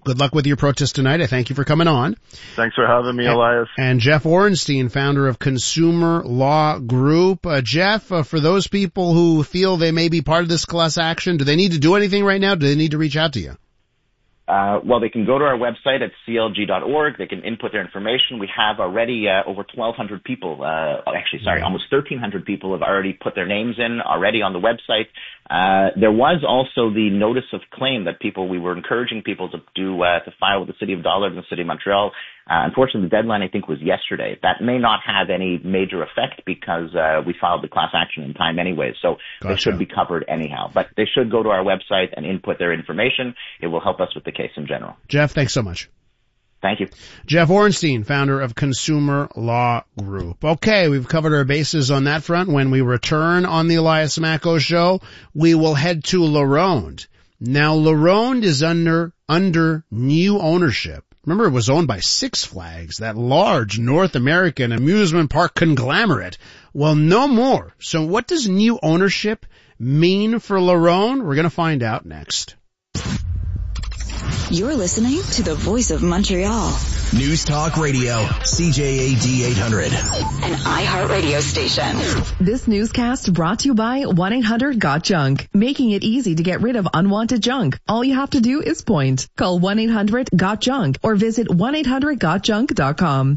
Good luck with your protest tonight. I thank you for coming on. Thanks for having me, Elias. And Jeff Orenstein, founder of Consumer Law Group. Jeff, for those people who feel they may be part of this class action, do they need to do anything right now? Do they need to reach out to you? Well, they can go to our website at clg.org. They can input their information. We have already over 1,200 people, almost 1,300 people have already put their names in already on the website. There was also the notice of claim that we were encouraging people to do, to file with the City of Dollard and the City of Montreal. Unfortunately, the deadline, I think, was yesterday. That may not have any major effect because we filed the class action in time anyway, so They should be covered anyhow. But they should go to our website and input their information. It will help us with the case in general. Jeff, thanks so much. Thank you. Jeff Orenstein, founder of Consumer Law Group. Okay, we've covered our bases on that front. When we return on the Elias Macko Show, we will head to La Ronde. Now, La Ronde is under new ownership. Remember, it was owned by Six Flags, that large North American amusement park conglomerate. Well, no more. So what does new ownership mean for La Ronde? We're going to find out next. You're listening to the Voice of Montreal. News Talk Radio, CJAD 800. An iHeartRadio station. This newscast brought to you by 1-800-GOT-JUNK, making it easy to get rid of unwanted junk. All you have to do is point. Call 1-800-GOT-JUNK or visit 1-800-GOT-JUNK.com.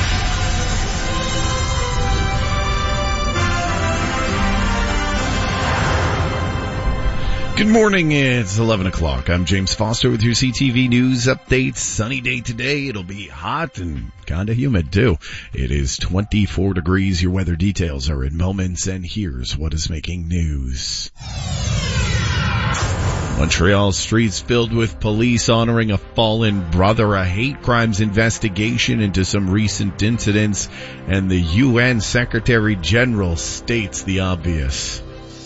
Good morning, it's 11 o'clock. I'm James Foster with your CTV News Update. Sunny day today. It'll be hot and kinda humid too. It is 24 degrees. Your weather details are in moments, and here's what is making news. Montreal streets filled with police honoring a fallen brother, a hate crimes investigation into some recent incidents, and the UN Secretary General states the obvious.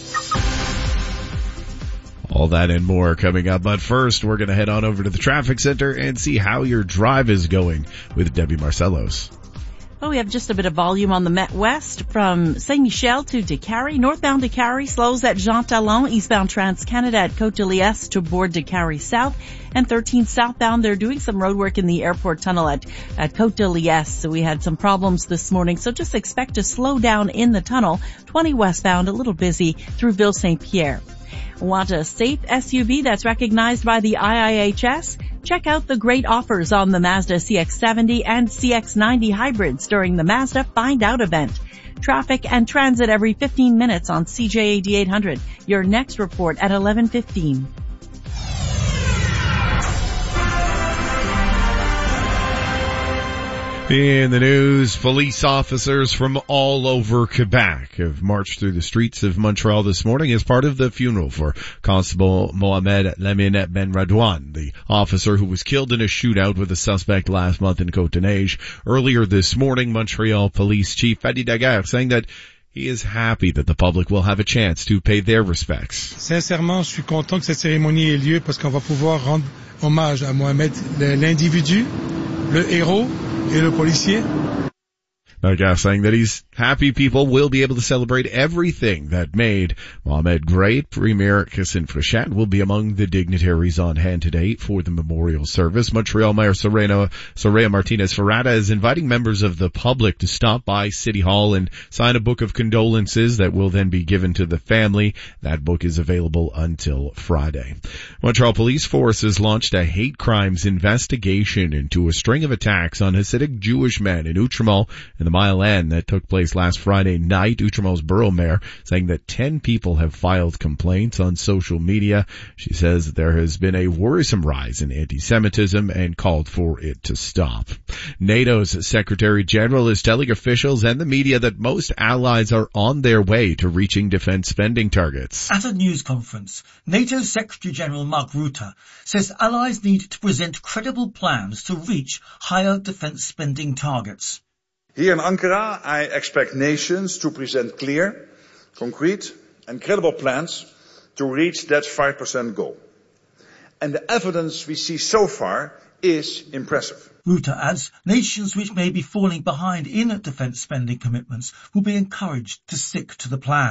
All that and more coming up. But first, we're going to head on over to the traffic center and see how your drive is going with Debbie Marcellos. Well, we have just a bit of volume on the Met West from Saint-Michel to Décarie. Northbound Décarie slows at Jean Talon. Eastbound Trans-Canada at Côte-de-Liesse to board Décarie South. And 13 southbound, they're doing some road work in the airport tunnel at Côte-de-Liesse. So we had some problems this morning. So just expect to slow down in the tunnel. 20 westbound, a little busy through Ville-Saint-Pierre. Want a safe SUV that's recognized by the IIHS? Check out the great offers on the Mazda CX-70 and CX-90 hybrids during the Mazda Find Out event. Traffic and transit every 15 minutes on CJAD 800. Your next report at 11:15. In the news, police officers from all over Quebec have marched through the streets of Montreal this morning as part of the funeral for Constable Mohamed Lamine Ben Radwan, the officer who was killed in a shootout with a suspect last month in Côte-de-Neige. Earlier this morning, Montreal Police Chief Fadi Daguerre saying that he is happy that the public will have a chance to pay their respects. Sincèrement, je suis content que cette cérémonie ait lieu parce qu'on va pouvoir rendre hommage à Mohamed, l'individu, le héros, et le policier. Daguerre saying that he's happy people will be able to celebrate everything that made Mohamed great. Premier Christine Frechette will be among the dignitaries on hand today for the memorial service. Montreal Mayor Soraya Martinez-Ferrata is inviting members of the public to stop by City Hall and sign a book of condolences that will then be given to the family. That book is available until Friday. Montreal Police Force has launched a hate crimes investigation into a string of attacks on Hasidic Jewish men in Outremont and the Mile End that took place last Friday night. Outremont's borough mayor saying that 10 people have filed complaints on social media. She says there has been a worrisome rise in anti-Semitism and called for it to stop. NATO's Secretary General is telling officials and the media that most allies are on their way to reaching defense spending targets. At a news conference, NATO Secretary General Mark Rutte says allies need to present credible plans to reach higher defense spending targets. Here in Ankara, I expect nations to present clear, concrete and credible plans to reach that 5% goal. And the evidence we see so far is impressive. Rutte adds nations which may be falling behind in defence spending commitments will be encouraged to stick to the plan.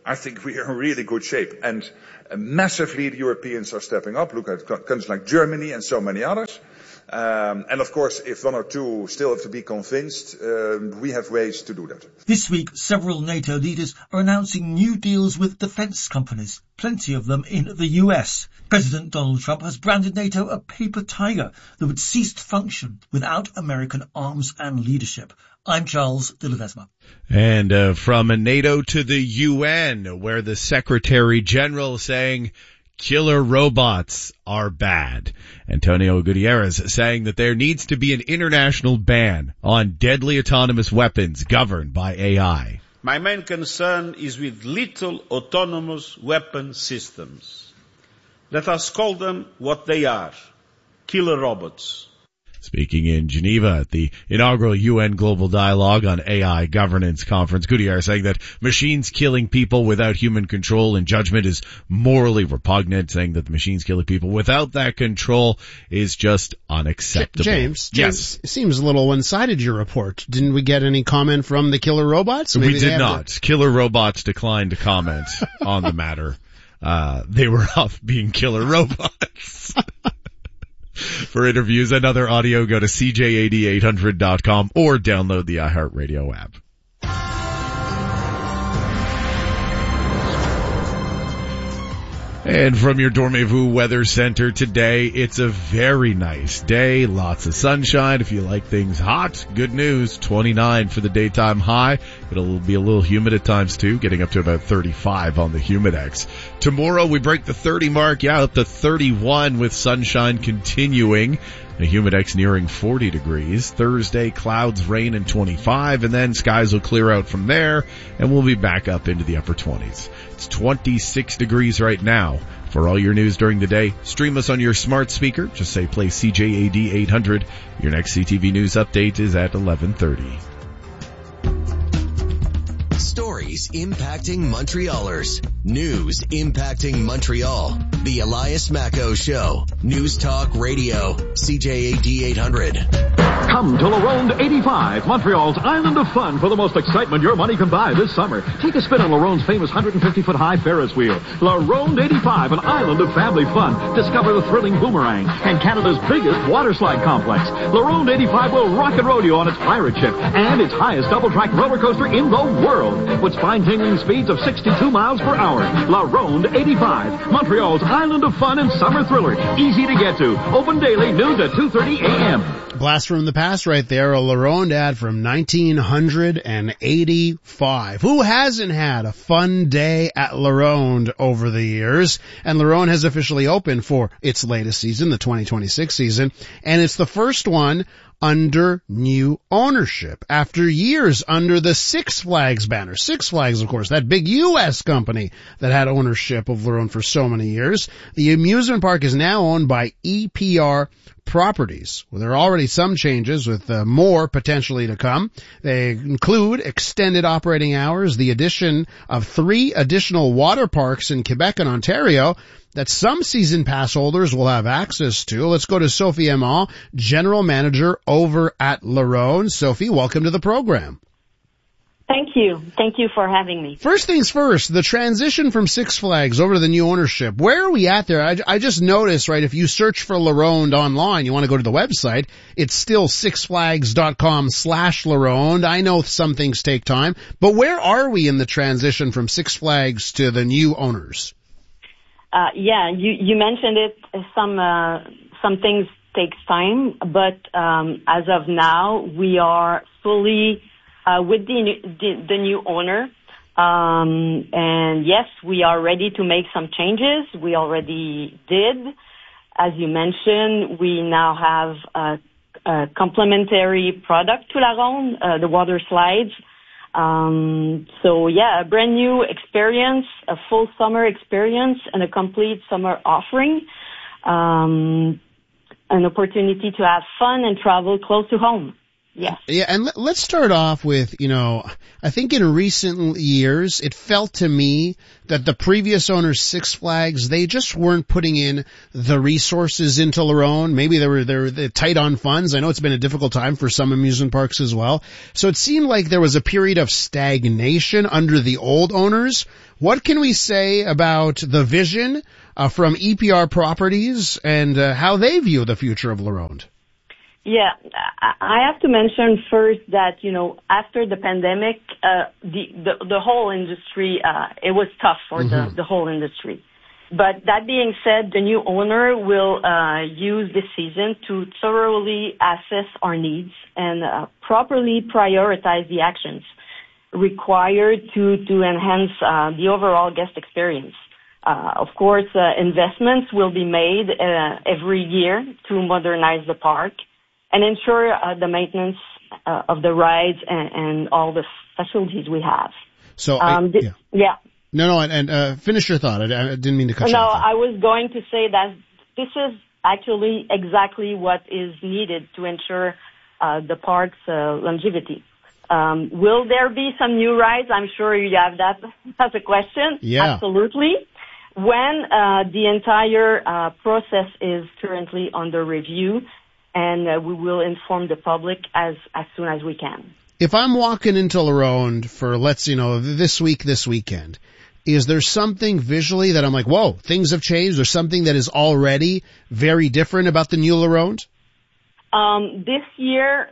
I think we are in really good shape. And massively the Europeans are stepping up. Look at countries like Germany and so many others. And of course, if one or two still have to be convinced, we have ways to do that. This week, several NATO leaders are announcing new deals with defence companies, plenty of them in the US. President Donald Trump has branded NATO a paper tiger that would cease to function without American arms and leadership. I'm Charles de Ledesma. And from NATO to the UN, where the Secretary General is saying killer robots are bad. Antonio Guterres saying that there needs to be an international ban on deadly autonomous weapons governed by AI. My main concern is with lethal autonomous weapon systems. Let us call them what they are, killer robots. Speaking in Geneva at the inaugural UN Global Dialogue on AI Governance Conference, Gutierrez saying that machines killing people without human control and judgment is morally repugnant, saying that the machines killing people without that control is just unacceptable. James, yes. It seems a little one-sided, your report. Didn't we get any comment from the killer robots? Maybe we did not. Killer robots declined to comment on the matter. They were off being killer robots. For interviews and other audio, go to CJAD800.com or download the iHeartRadio app. And from your Dormez-vous Weather Center today, it's a very nice day. Lots of sunshine. If you like things hot, good news. 29 for the daytime high. It'll be a little humid at times too, getting up to about 35 on the Humidex. Tomorrow we break the 30 mark, up to 31 with sunshine continuing. The Humidex nearing 40 degrees. Thursday, clouds, rain, and 25, and then skies will clear out from there, and we'll be back up into the upper 20s. It's 26 degrees right now. For all your news during the day, stream us on your smart speaker. Just say play CJAD 800. Your next CTV News update is at 11:30. Stories impacting Montrealers. News impacting Montreal. The Elias Macco Show. News Talk Radio. CJAD 800. Come to LaRonde 85, Montreal's island of fun for the most excitement your money can buy this summer. Take a spin on LaRonde's famous 150-foot high Ferris wheel. LaRonde 85, an island of family fun. Discover the thrilling boomerang and Canada's biggest water slide complex. LaRonde 85 will rock and roll you on its pirate ship and its highest double-track roller coaster in the world with spine-tingling speeds of 62 miles per hour. LaRonde 85, Montreal's island of fun and summer thriller. Easy to get to. Open daily, noon to 2:30 a.m. Blast from the past right there, a LaRonde ad from 1985. Who hasn't had a fun day at LaRonde over the years? And LaRonde has officially opened for its latest season, the 2026 season, and it's the first one under new ownership after years under the Six Flags banner. Six Flags, of course, that big U.S. company that had ownership of LaRonde for so many years. The amusement park is now owned by EPR Properties. Well, there are already some changes with more potentially to come. They include extended operating hours, the addition of 3 additional water parks in Quebec and Ontario that some season pass holders will have access to. Let's go to Sophie Aimant, General Manager over at LaRonde. Sophie, welcome to the program. Thank you. Thank you for having me. First things first, the transition from Six Flags over to the new ownership. Where are we at there? I just noticed, right, if you search for LaRonde online, you want to go to the website, it's still sixflags.com/LaRonde. I know some things take time, but where are we in the transition from Six Flags to the new owners? You mentioned it. Some things takes time, but as of now, we are fully with the new owner. And yes, we are ready to make some changes. We already did. As you mentioned, we now have a complementary product to LaRonde, the water slides. A brand new experience, a full summer experience, and a complete summer offering. An opportunity to have fun and travel close to home. Yes. Yeah, and let's start off with, I think in recent years, it felt to me that the previous owners, Six Flags, they just weren't putting in the resources into LaRonde. Maybe they were tight on funds. I know it's been a difficult time for some amusement parks as well. So it seemed like there was a period of stagnation under the old owners. What can we say about the vision from EPR Properties and how they view the future of La Ronde? Yeah, I have to mention first that, after the pandemic, the whole industry, it was tough for the whole industry. But that being said, the new owner will use this season to thoroughly assess our needs and properly prioritize the actions required to enhance the overall guest experience. Of course, investments will be made every year to modernize the park and ensure the maintenance of the rides and all the facilities we have. So, yeah. No, and finish your thought. I didn't mean to cut you off. No, I was going to say that this is actually exactly what is needed to ensure the park's longevity. Will there be some new rides? I'm sure you have that as a question. Yeah. Absolutely. When the entire process is currently under review, and we will inform the public as soon as we can. If I'm walking into La Ronde for, this weekend, is there something visually that I'm like, whoa, things have changed, or something that is already very different about the new La Ronde? This year,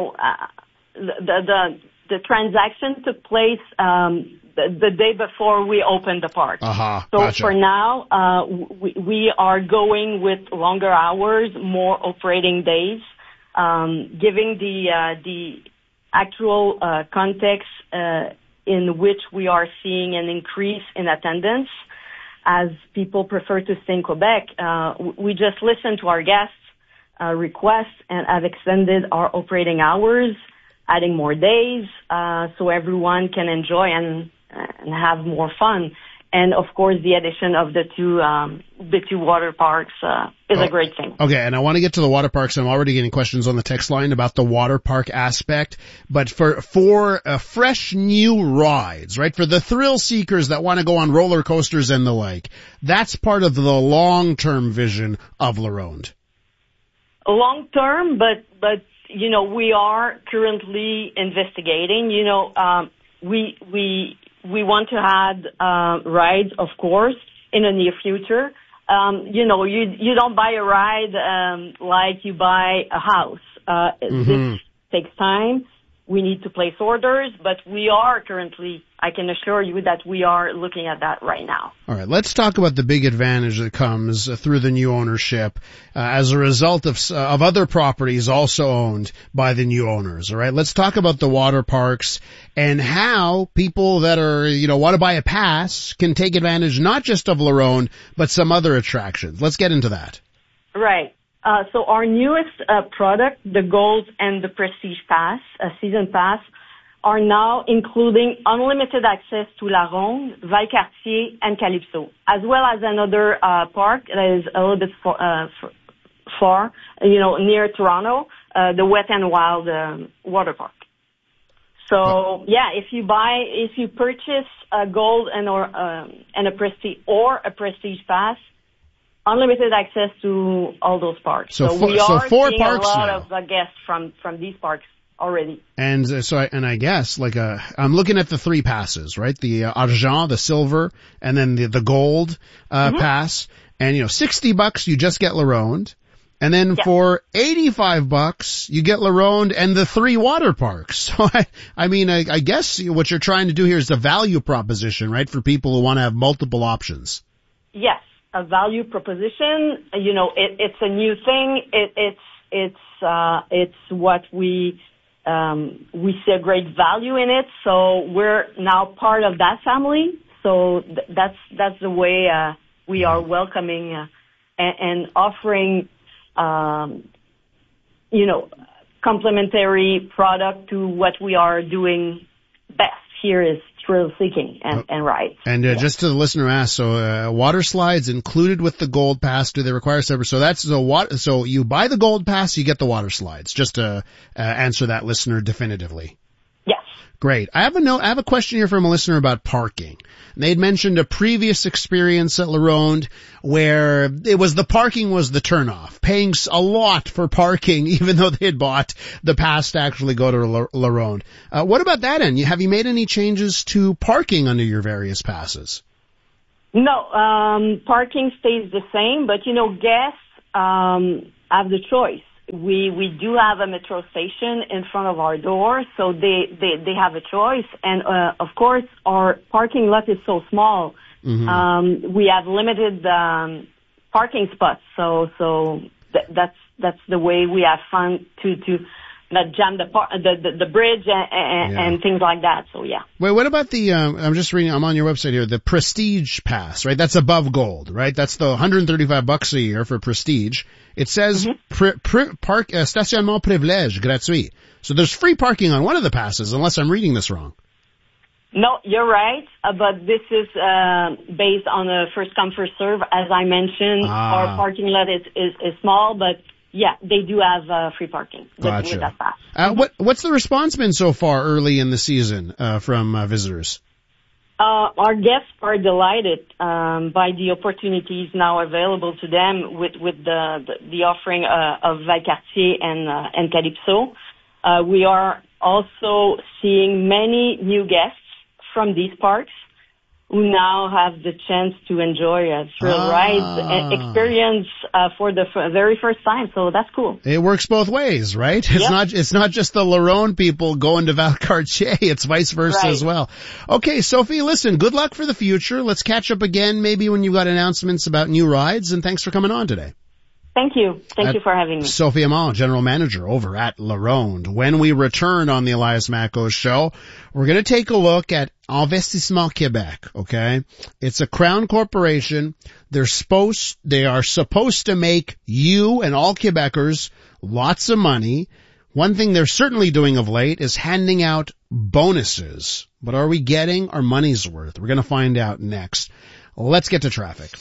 the transaction took place the day before we opened the park. So gotcha. For now, we are going with longer hours, more operating days, giving the actual context in which we are seeing an increase in attendance. As people prefer to stay in Quebec, we just listened to our guests' requests and have extended our operating hours, adding more days, so everyone can enjoy and have more fun. And of course, the addition of the two water parks is a great thing. Okay, and I want to get to the water parks. I'm already getting questions on the text line about the water park aspect. But for fresh new rides, right? For the thrill seekers that want to go on roller coasters and the like, that's part of the long-term vision of La Ronde. Long term, but we are currently investigating. We want to add rides, of course, in the near future. You don't buy a ride like you buy a house. This takes time. We need to place orders, but we are currently, I can assure you that we are looking at that right now. All right, let's talk about the big advantage that comes through the new ownership as a result of other properties also owned by the new owners. All right, let's talk about the water parks and how people that are, want to buy a pass can take advantage not just of La Ronde, but some other attractions. Let's get into that. Right. So our newest product, the Gold and the Prestige Pass, Season Pass, are now including unlimited access to La Ronde, Valcartier, and Calypso, as well as another park that is a little bit far, near Toronto, the Wet and Wild water park. So if you purchase a Gold and a Prestige or a Prestige Pass, unlimited access to all those parks. So we are seeing a lot of guests from these parks already. And I guess I'm looking at the three passes, right? The Argent, the Silver, and then the Gold pass. And $60 you just get La Ronde. And then for $85 you get La Ronde and the three water parks. So I guess what you're trying to do here is the value proposition, right? For people who want to have multiple options. Yes. A value proposition, it's a new thing. It's what we see a great value in it. So we're now part of that family. So that's the way we are welcoming and offering, complementary product to what we are doing best here is thrill seeking and rides. And just to the listener asked, so water slides included with the Gold Pass, do they require separate? So you buy the Gold Pass, you get the water slides. Just to answer that listener definitively. Yes. Great. I have a question here from a listener about parking. And they'd mentioned a previous experience at La Ronde where it was the parking was the turnoff, paying a lot for parking even though they had bought the pass to actually go to La Ronde. What about that end? Have you made any changes to parking under your various passes? No, parking stays the same, but guests have the choice. We do have a metro station in front of our door, so they have a choice. And of course, our parking lot is so small. Mm-hmm. We have limited parking spots, so that's the way we have fun to not jam the bridge and things like that. So yeah. Wait, what about the? I'm just reading. I'm on your website here. The Prestige Pass, right? That's above Gold, right? That's the $135 a year for Prestige. It says stationnement privilège gratuit. So there's free parking on one of the passes, unless I'm reading this wrong. No, you're right, but this is based on a first come first serve. As I mentioned, our parking lot is small, but yeah, they do have free parking with that pass. What's the response been so far early in the season from visitors? Our guests are delighted by the opportunities now available to them with the offering of Valcartier and Calypso. We are also seeing many new guests from these parks who now have the chance to enjoy a thrill ride experience for the very first time. So that's cool. It works both ways, right? It's not just the La Ronde people going to Valcartier. It's vice versa as well. Okay, Sophie, listen, good luck for the future. Let's catch up again maybe when you've got announcements about new rides, and thanks for coming on today. Thank you. Thank you for having me. Sophie Amal, General Manager over at La Ronde. When we return on the Elias Macko Show, we're going to take a look at Investissement Québec, okay? It's a Crown corporation. They are supposed to make you and all Quebecers lots of money. One thing they're certainly doing of late is handing out bonuses. But are we getting our money's worth? We're going to find out next. Let's get to traffic.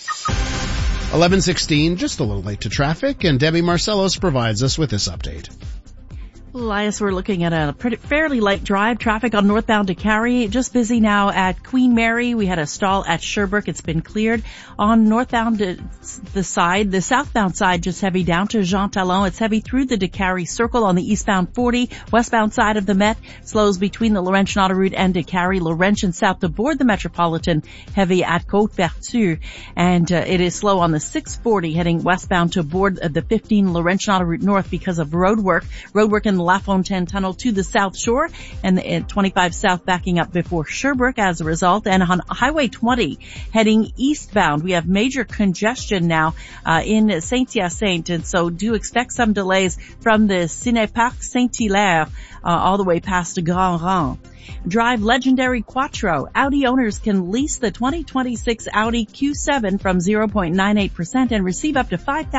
11:16, just a little late to traffic, and Debbie Marcellos provides us with this update. Elias, we're looking at a fairly light drive. Traffic on northbound to Carrie. Just busy now at Queen Mary. We had a stall at Sherbrooke. It's been cleared. On northbound to the southbound side, just heavy down to Jean Talon. It's heavy through the DeCarry Circle on the eastbound 40. Westbound side of the Met slows between the Laurentian Autoroute and DeCarry. Laurentian south to board the Metropolitan. Heavy at Côte-Vertu. And it is slow on the 640 heading westbound to board the 15 Laurentian Autoroute north because of road work. Road work in La Fontaine Tunnel to the South Shore, and the 25 South backing up before Sherbrooke as a result. And on Highway 20 heading eastbound, we have major congestion now in Saint-Hyacinthe, and so do expect some delays from the Cinéparc Saint-Hilaire all the way past Grand Rang. Drive legendary Quattro. Audi owners can lease the 2026 Audi Q7 from 0.98% and receive up to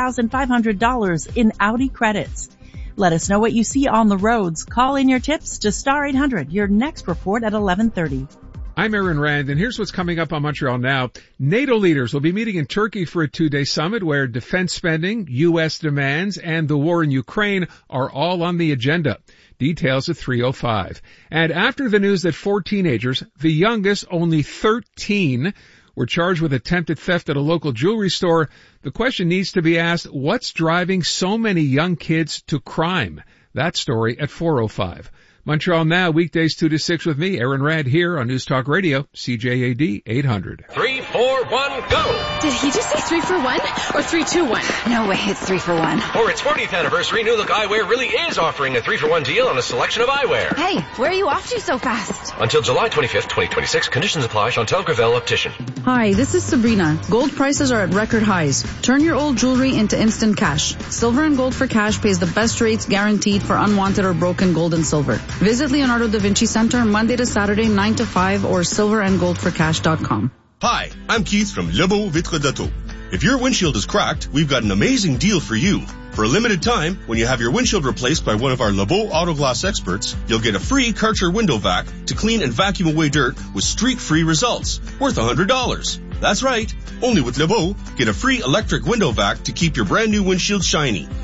$5,500 in Audi credits. Let us know what you see on the roads. Call in your tips to Star 800. Your next report at 11:30. I'm Aaron Rand, and here's what's coming up on Montreal Now. NATO leaders will be meeting in Turkey for a 2-day summit where defense spending, U.S. demands, and the war in Ukraine are all on the agenda. Details at 3:05. And after the news that 4 teenagers, the youngest only 13, were charged with attempted theft at a local jewelry store, the question needs to be asked, what's driving so many young kids to crime? That story at 4:05. Montreal Now, weekdays 2 to 6 with me, Aaron Rad, here on News Talk Radio, CJAD 800. 3, 4, 1, go! Did he just say 3 for 1 or 3, 2, 1? No way, it's 3 for 1. For its 40th anniversary, New Look Eyewear really is offering a 3-for-1 deal on a selection of eyewear. Hey, where are you off to so fast? Until July 25th, 2026, conditions apply. Chantel Gravel, Optician. Hi, this is Sabrina. Gold prices are at record highs. Turn your old jewelry into instant cash. Silver and Gold for Cash pays the best rates guaranteed for unwanted or broken gold and silver. Visit Leonardo da Vinci Center Monday to Saturday 9 to 5 or silverandgoldforcash.com. Hi, I'm Keith from Lebeau Vitre d'Auto. If your windshield is cracked, we've got an amazing deal for you. For a limited time, when you have your windshield replaced by one of our Lebeau Auto Glass experts, you'll get a free Karcher window vac to clean and vacuum away dirt with streak-free results, worth $100. That's right. Only with Lebeau, get a free electric window vac to keep your brand new windshield shiny.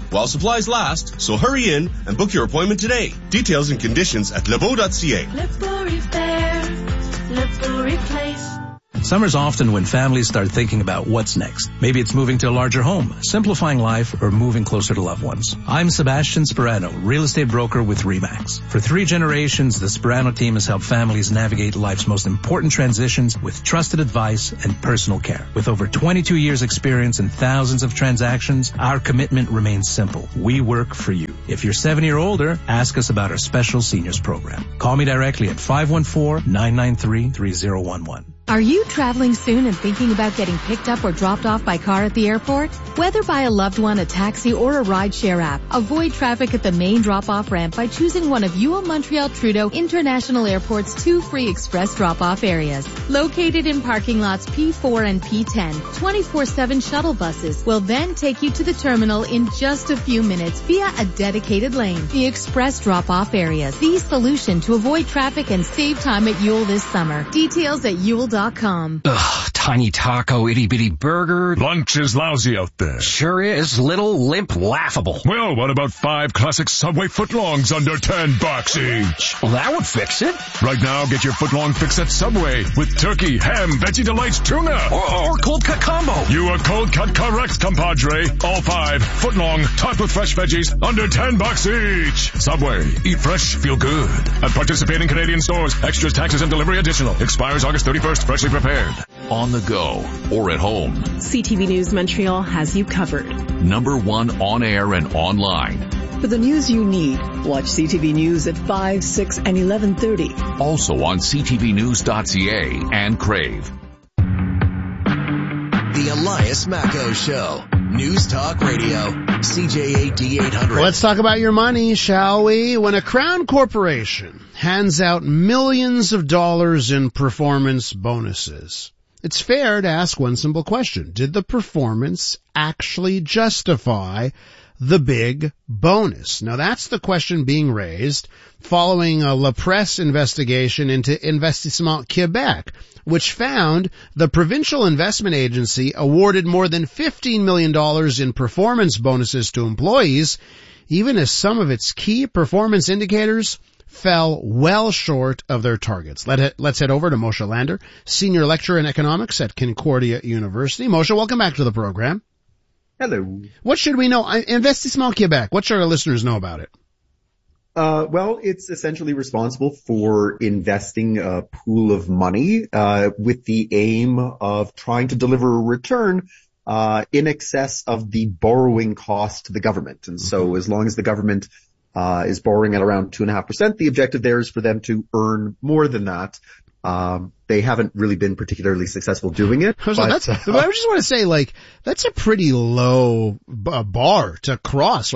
while supplies last, so hurry in and book your appointment today. Details and conditions at lebeau.ca. Lebeau Repair, Lebeau Replace. Summer's often when families start thinking about what's next. Maybe it's moving to a larger home, simplifying life, or moving closer to loved ones. I'm Sebastian Sperano, real estate broker with RE/MAX. For 3 generations, the Sperano team has helped families navigate life's most important transitions with trusted advice and personal care. With over 22 years experience and thousands of transactions, our commitment remains simple. We work for you. If you're 70 or older, ask us about our special seniors program. Call me directly at 514-993-3011. Are you traveling soon and thinking about getting picked up or dropped off by car at the airport? Whether by a loved one, a taxi, or a rideshare app, avoid traffic at the main drop-off ramp by choosing one of UO Montreal Trudeau International Airport's 2 free express drop-off areas. Located in parking lots P4 and P10, 24/7 shuttle buses will then take you to the terminal in just a few minutes via a dedicated lane. The express drop-off areas, the solution to avoid traffic and save time at UO this summer. Details at UO.com. Ugh, tiny taco, itty-bitty burger. Lunch is lousy out there. Sure is. Little, limp, laughable. Well, what about 5 classic Subway footlongs under $10 each? Well, that would fix it. Right now, get your footlong fix at Subway with turkey, ham, Veggie Delights, tuna. Or cold cut combo. You are cold cut correct, compadre. All 5 footlong, topped with fresh veggies, under $10 each. Subway. Eat fresh, feel good. At participating Canadian stores. Extras, taxes, and delivery additional. Expires August 31st. Freshly prepared. On the go or at home. CTV News Montreal has you covered. #1 on air and online. For the news you need, watch CTV News at 5, 6, and 11:30. Also on ctvnews.ca and Crave. The Elias Macco Show. News Talk Radio. CJAD 800. Let's talk about your money, shall we? When a Crown Corporation hands out millions of dollars in performance bonuses, it's fair to ask one simple question. Did the performance actually justify the big bonus? Now that's the question being raised following a La Presse investigation into Investissement Québec, which found the provincial investment agency awarded more than $15 million in performance bonuses to employees, even as some of its key performance indicators fell well short of their targets. Let's head over to Moshe Lander, Senior Lecturer in Economics at Concordia University. Moshe, welcome back to the program. Hello. What should we know? Investissement Québec, what should our listeners know about it? Well, it's essentially responsible for investing a pool of money with the aim of trying to deliver a return in excess of the borrowing cost to the government. And so as long as the government is borrowing at around 2.5%, the objective there is for them to earn more than that. They haven't really been particularly successful doing it. I just want to say, that's a pretty low bar to cross,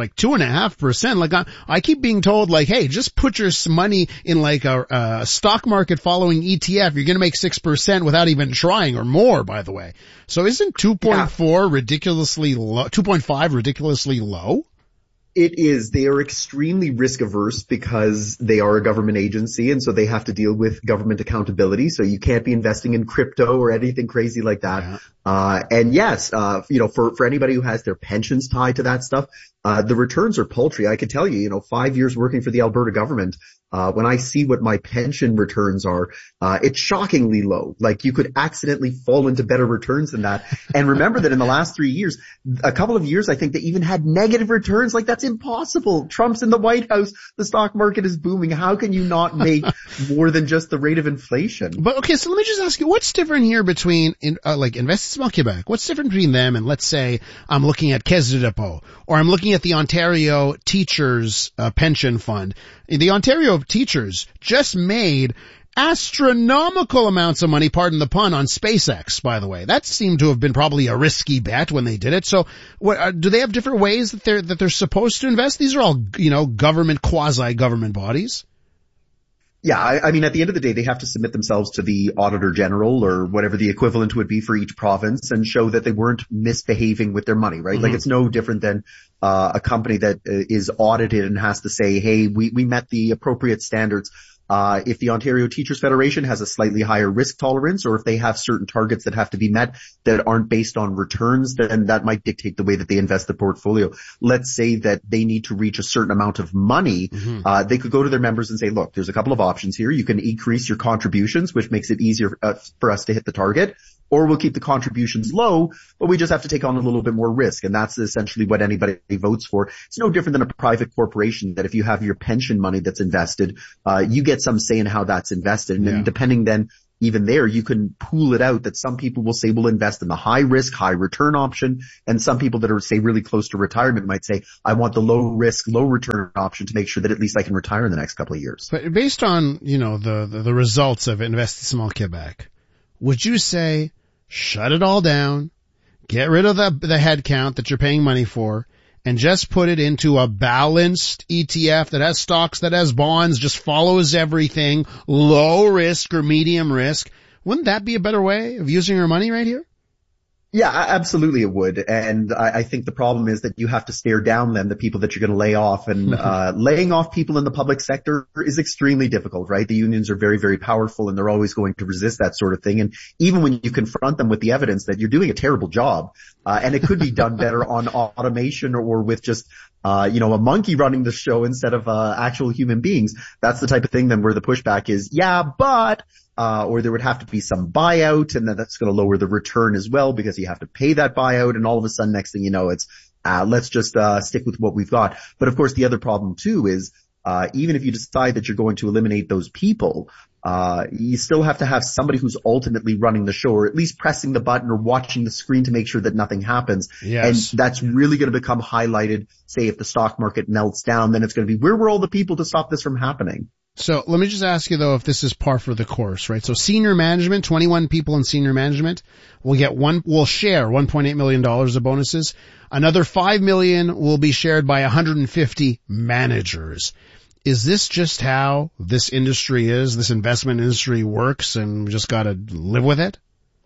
2.5%. I keep being told, hey, just put your money in a stock market following ETF. You're going to make 6% without even trying, or more, by the way. So isn't 2.4 ridiculously low, 2.5 ridiculously low? It is. They are extremely risk averse because they are a government agency, and so they have to deal with government accountability. So you can't be investing in crypto or anything crazy like that. Yeah. And yes, for anybody who has their pensions tied to that stuff, the returns are paltry. I could tell you, 5 years working for the Alberta government, when I see what my pension returns are, it's shockingly low. You could accidentally fall into better returns than that. And remember that in the last 3 years, a couple of years, I think they even had negative returns. That's impossible. Trump's in the White House. The stock market is booming. How can you not make more than just the rate of inflation? But okay, so let me just ask you, what's different here between, Investissement Québec? What's different between them and, let's say, I'm looking at Caisse de dépôt, or I'm looking at the Ontario Teachers Pension Fund. The Ontario Teachers just made astronomical amounts of money, pardon the pun, on SpaceX, by the way. That seemed to have been probably a risky bet when they did it. So do they have different ways that they're supposed to invest? These are all, government, quasi-government bodies. Yeah, I mean, at the end of the day, they have to submit themselves to the Auditor General or whatever the equivalent would be for each province and show that they weren't misbehaving with their money, right? Mm-hmm. It's no different than a company that is audited and has to say, hey, we met the appropriate standards. If the Ontario Teachers Federation has a slightly higher risk tolerance, or if they have certain targets that have to be met that aren't based on returns, then that might dictate the way that they invest the portfolio. Let's say that they need to reach a certain amount of money. They could go to their members and say, look, there's a couple of options here. You can increase your contributions, which makes it easier for us to hit the target, or we'll keep the contributions low, but we just have to take on a little bit more risk. And that's essentially what anybody votes for. It's no different than a private corporation that if you have your pension money that's invested, you get some say in how that's invested. And then depending then, even there, you can pool it out that some people will say we'll invest in the high risk, high return option. And some people that are, say, really close to retirement might say, I want the low risk, low return option to make sure that at least I can retire in the next couple of years. But based on, the results of Investissement Québec, would you say, shut it all down, get rid of the head count that you're paying money for, and just put it into a balanced ETF that has stocks, that has bonds, just follows everything, low risk or medium risk? Wouldn't that be a better way of using your money right here? Yeah, absolutely it would. And I think the problem is that you have to stare down then the people that you're going to lay off. And laying off people in the public sector is extremely difficult, right? The unions are very, very powerful, and they're always going to resist that sort of thing. And even when you confront them with the evidence that you're doing a terrible job, and it could be done better on automation or with just a monkey running the show instead of actual human beings, that's the type of thing then where the pushback is, or there would have to be some buyout, and then that's going to lower the return as well because you have to pay that buyout, and all of a sudden next thing you know it's let's just stick with what we've got. But of course the other problem too is even if you decide that you're going to eliminate those people, you still have to have somebody who's ultimately running the show, or at least pressing the button or watching the screen to make sure that nothing happens. Yes. And that's really going to become highlighted. Say if the stock market melts down, then it's going to be, where were all the people to stop this from happening? So let me just ask you though, if this is par for the course, right? So senior management, 21 people in senior management will share $1.8 million of bonuses. Another $5 million will be shared by 150 managers. Is this just how this industry is, this investment industry works, and we just gotta live with it?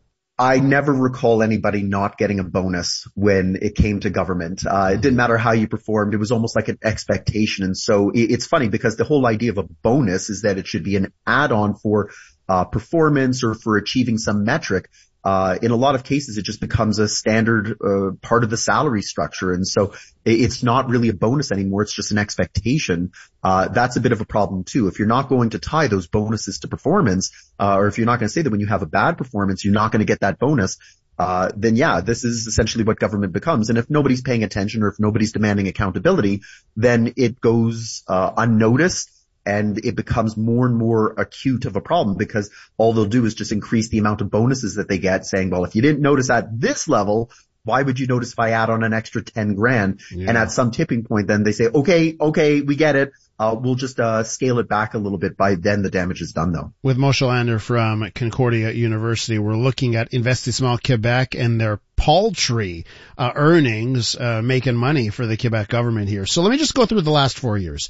I never recall anybody not getting a bonus when it came to government. It didn't matter how you performed. It was almost like an expectation. And so it's funny because the whole idea of a bonus is that it should be an add-on for performance or for achieving some metric. In a lot of cases, it just becomes a standard part of the salary structure. And so it's not really a bonus anymore. It's just an expectation. That's a bit of a problem too. If you're not going to tie those bonuses to performance, or if you're not going to say that when you have a bad performance, you're not going to get that bonus, then this is essentially what government becomes. And if nobody's paying attention, or if nobody's demanding accountability, then it goes unnoticed. And it becomes more and more acute of a problem because all they'll do is just increase the amount of bonuses that they get, saying, well, if you didn't notice at this level, why would you notice if I add on an extra 10 grand? Yeah. And at some tipping point, then they say, okay, we get it. We'll just scale it back a little bit. By then the damage is done though. With Moshe Lander from Concordia University, we're looking at Investissement Québec and their paltry earnings, making money for the Quebec government here. So let me just go through the last 4 years.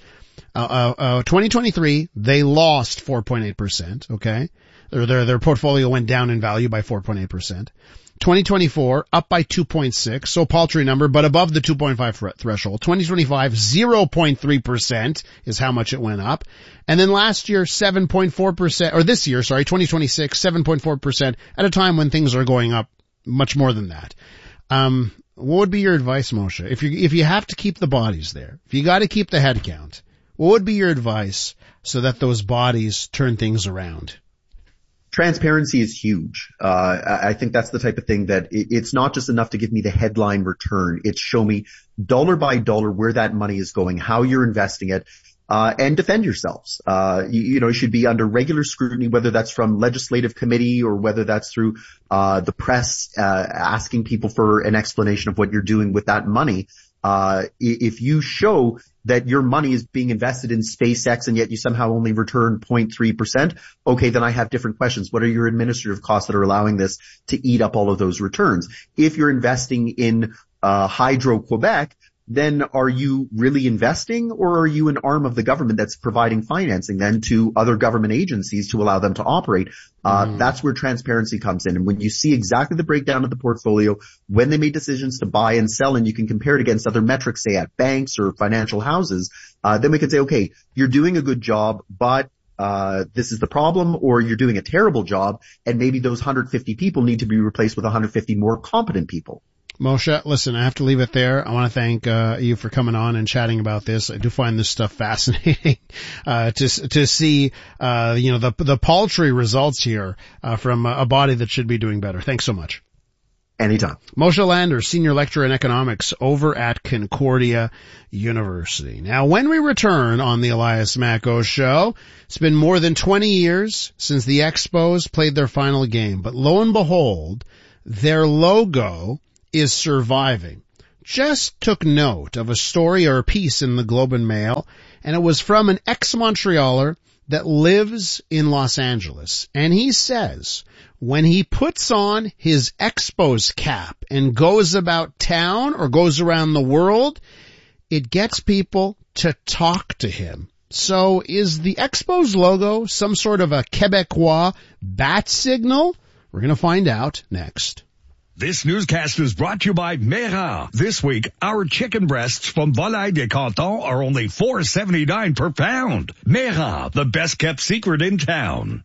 2023, they lost 4.8%, okay? Their portfolio went down in value by 4.8%. 2024, up by 2.6, so paltry number, but above the 2.5 threshold. 2025, 0.3% is how much it went up. And then last year, 7.4%, or this year, 2026, 7.4% at a time when things are going up much more than that. What would be your advice, Moshe? If you have to keep the bodies there, if you got to keep the head count, what would be your advice so that those bodies turn things around? Transparency is huge. I think that's the type of thing that it's not just enough to give me the headline return. It's show me dollar by dollar where that money is going, how you're investing it, and defend yourselves. You should be under regular scrutiny, whether that's from legislative committee or whether that's through the press, asking people for an explanation of what you're doing with that money. If you show that your money is being invested in SpaceX and yet you somehow only return 0.3%, okay, then I have different questions. What are your administrative costs that are allowing this to eat up all of those returns? If you're investing in Hydro-Québec, then are you really investing, or are you an arm of the government that's providing financing then to other government agencies to allow them to operate? That's where transparency comes in. And when you see exactly the breakdown of the portfolio, when they made decisions to buy and sell, and you can compare it against other metrics, say at banks or financial houses, then we can say, okay, you're doing a good job, but this is the problem, or you're doing a terrible job, and maybe those 150 people need to be replaced with 150 more competent people. Moshe, listen, I have to leave it there. I want to thank you for coming on and chatting about this. I do find this stuff fascinating to see the paltry results here from a body that should be doing better. Thanks so much. Anytime. Moshe Lander, Senior Lecturer in Economics over at Concordia University. Now, when we return on the Elias Macko Show, it's been more than 20 years since the Expos played their final game, but lo and behold, their logo is surviving. Just took note of a story or a piece in the Globe and Mail, and it was from an ex-Montrealer that lives in Los Angeles. And he says when he puts on his Expos cap and goes about town or goes around the world, it gets people to talk to him. So is the Expos logo some sort of a Quebecois bat signal? We're going to find out next. This newscast is brought to you by Mera. This week, our chicken breasts from Volaille des Cantons are only $4.79 per pound. Mera, the best kept secret in town.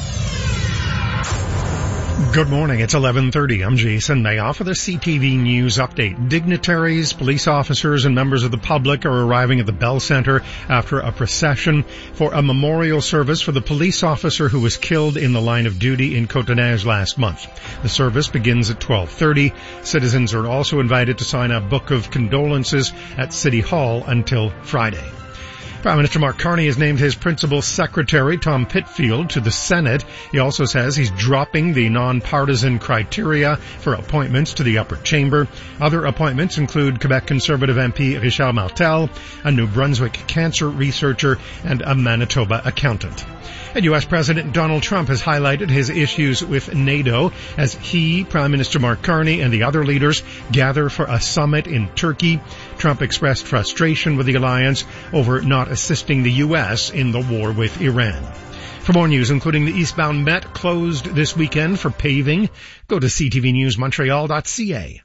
Good morning. It's 11:30. I'm Jason Mayoff with a CTV News update. Dignitaries, police officers, and members of the public are arriving at the Bell Center after a procession for a memorial service for the police officer who was killed in the line of duty in Côte-des-Neiges last month. The service begins at 12:30. Citizens are also invited to sign a book of condolences at City Hall until Friday. Prime Minister Mark Carney has named his principal secretary, Tom Pitfield, to the Senate. He also says he's dropping the nonpartisan criteria for appointments to the upper chamber. Other appointments include Quebec Conservative MP Richard Martel, a New Brunswick cancer researcher, and a Manitoba accountant. And U.S. President Donald Trump has highlighted his issues with NATO as he, Prime Minister Mark Carney, and the other leaders gather for a summit in Turkey. Trump expressed frustration with the alliance over not assisting the U.S. in the war with Iran. For more news, including the eastbound Met closed this weekend for paving, go to ctvnewsmontreal.ca.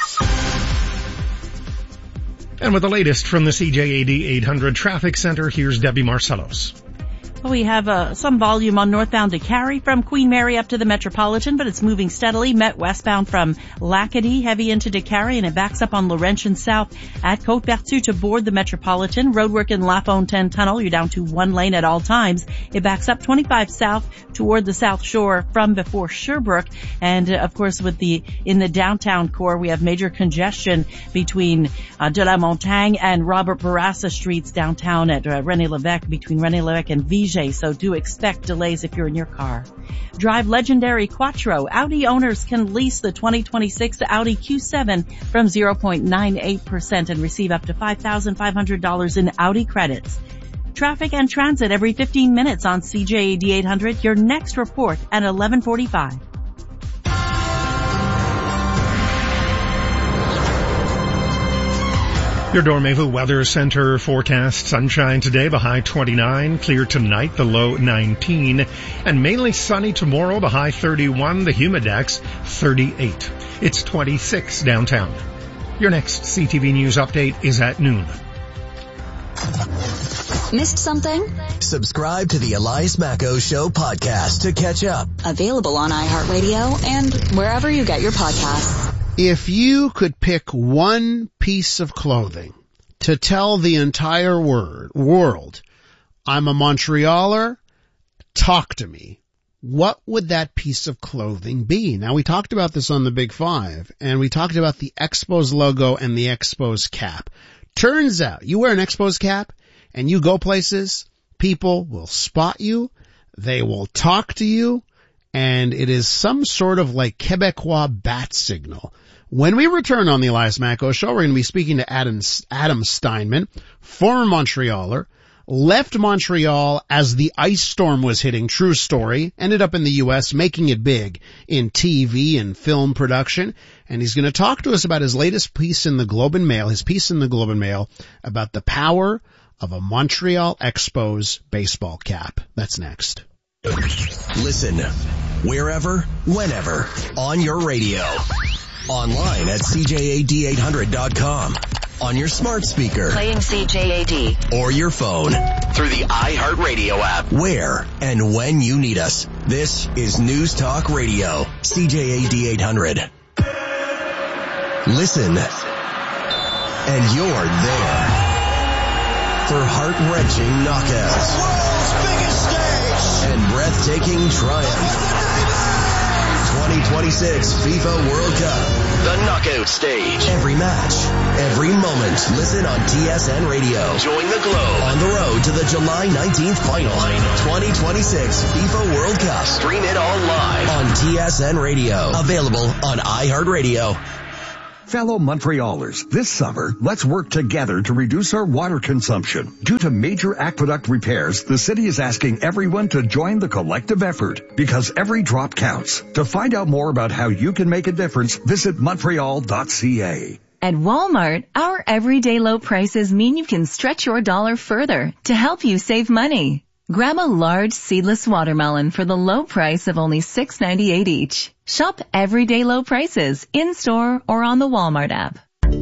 And with the latest from the CJAD 800 Traffic Center, here's Debbie Marcellos. We have some volume on northbound DeCarry from Queen Mary up to the Metropolitan, but it's moving steadily. Met westbound from Lacadie, heavy into DeCarry, and it backs up on Laurentian South at Côte-Pertu to board the Metropolitan. Roadwork in La Fontaine Tunnel, you're down to one lane at all times. It backs up 25 south toward the South Shore from before Sherbrooke. And, of course, in the downtown core, we have major congestion between de la Montagne and Robert Bourassa streets downtown at René Lévesque, between René Lévesque and Vigier. So do expect delays if you're in your car. Drive legendary Quattro. Audi owners can lease the 2026 Audi Q7 from 0.98% and receive up to $5,500 in Audi credits. Traffic and transit every 15 minutes on CJAD 800. Your next report at 11:45. Your Dormevu Weather Center forecast: sunshine today, the high 29, clear tonight, the low 19, and mainly sunny tomorrow, the high 31, the humidex 38. It's 26 downtown. Your next CTV News update is at noon. Missed something? Subscribe to the Elias Macko Show podcast to catch up. Available on iHeartRadio and wherever you get your podcasts. If you could pick one piece of clothing to tell the entire world, I'm a Montrealer, talk to me, what would that piece of clothing be? Now, we talked about this on the Big Five, and we talked about the Expos logo and the Expos cap. Turns out, you wear an Expos cap, and you go places, people will spot you, they will talk to you, and it is some sort of like Quebecois bat signal. When we return on the Elias Macko Show, we're going to be speaking to Adam Steinman, former Montrealer, left Montreal as the ice storm was hitting, true story, ended up in the U.S. making it big in TV and film production, and he's going to talk to us about his latest piece in the Globe and Mail, about the power of a Montreal Expos baseball cap. That's next. Listen wherever, whenever, on your radio. Online at CJAD800.com. on your smart speaker, playing CJAD, or your phone through the iHeartRadio app, where and when you need us. This is News Talk Radio, CJAD 800. Listen, and you're there for heart-wrenching knockouts, world's biggest stage, and breathtaking triumph. 2026 FIFA World Cup, the knockout stage. Every match, every moment. Listen on TSN Radio. Join the globe on the road to the July 19th final. 2026 FIFA World Cup. Stream it all live on TSN Radio. Available on iHeartRadio. Fellow Montrealers, this summer, let's work together to reduce our water consumption. Due to major aqueduct repairs, the city is asking everyone to join the collective effort because every drop counts. To find out more about how you can make a difference, visit Montreal.ca. At Walmart, our everyday low prices mean you can stretch your dollar further to help you save money. Grab a large seedless watermelon for the low price of only $6.98 each. Shop everyday low prices in-store or on the Walmart app.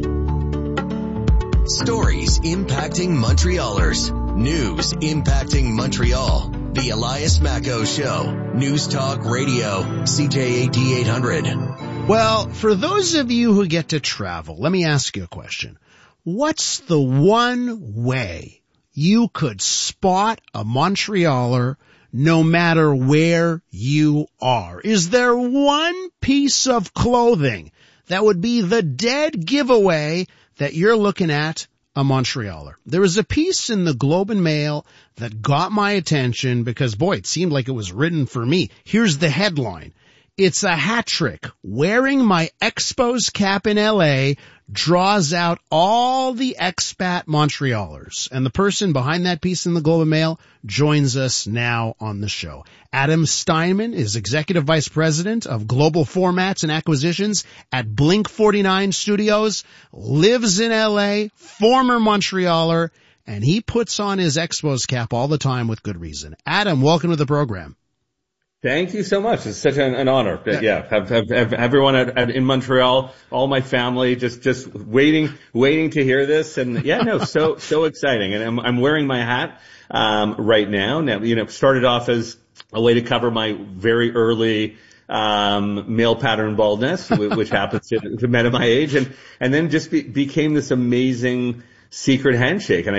Stories impacting Montrealers. News impacting Montreal. The Elias Macco Show. News Talk Radio. CJAD 800. Well, for those of you who get to travel, let me ask you a question. What's the one way you could spot a Montrealer no matter where you are? Is there one piece of clothing that would be the dead giveaway that you're looking at a Montrealer? There was a piece in the Globe and Mail that got my attention because, boy, it seemed like it was written for me. Here's the headline. It's a hat trick. Wearing my Expos cap in LA draws out all the expat Montrealers. And the person behind that piece in the Globe and Mail joins us now on the show. Adam Steinman is Executive Vice President of Global Formats and Acquisitions at Blink 49 Studios, lives in LA, former Montrealer, and he puts on his Expos cap all the time with good reason. Adam, welcome to the program. Thank you so much. It's such an honor. Have everyone in Montreal, all my family, just waiting to hear this. And so exciting. And I'm wearing my hat, right now. Now, started off as a way to cover my very early, male pattern baldness, which happens to men of my age. And then just became this amazing secret handshake. And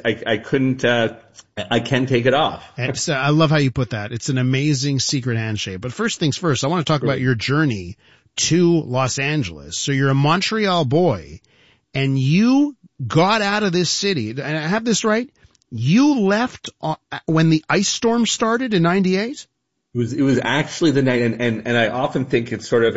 I can't take it off. So I love how you put that. It's an amazing secret handshake. But first things first, I want to talk about your journey to Los Angeles. So you're a Montreal boy and you got out of this city. And I have this right? You left when the ice storm started in 98? It was actually the night, and I often think it's sort of